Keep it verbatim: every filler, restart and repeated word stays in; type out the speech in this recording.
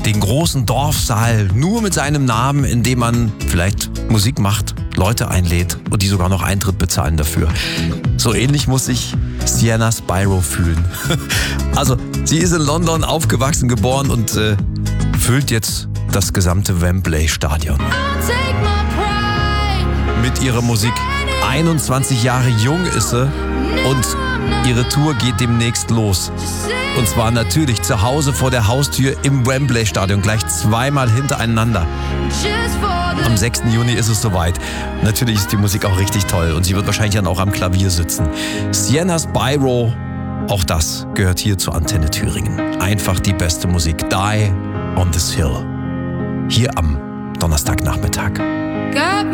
den großen Dorfsaal nur mit seinem Namen, in dem man vielleicht Musik macht, Leute einlädt und die sogar noch Eintritt bezahlen dafür. So ähnlich muss sich Sienna Spyro fühlen. Also, sie ist in London aufgewachsen, geboren und äh, füllt jetzt das gesamte Wembley-Stadion mit ihrer Musik. einundzwanzig Jahre jung ist sie und ihre Tour geht demnächst los. Und zwar natürlich zu Hause vor der Haustür im Wembley-Stadion, gleich zweimal hintereinander. Am sechsten Juni ist es soweit. Natürlich ist die Musik auch richtig toll und sie wird wahrscheinlich dann auch am Klavier sitzen. Sienna Spyro, auch das gehört hier zur Antenne Thüringen. Einfach die beste Musik. Die on this Hill. Hier am Donnerstagnachmittag.